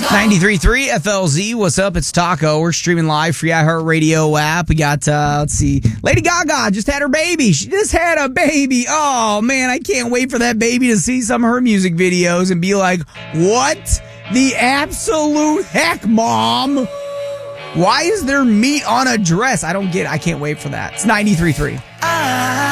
93.3 FLZ. What's up? It's Taco. We're streaming live, free iHeartRadio app. We got, let's see, Lady Gaga just had her baby. She just had a baby. Oh, man, I can't wait for that baby to see some of her music videos and be like, what the absolute heck, Mom? Why is there meat on a dress? I don't get it. I can't wait for that. It's 93.3.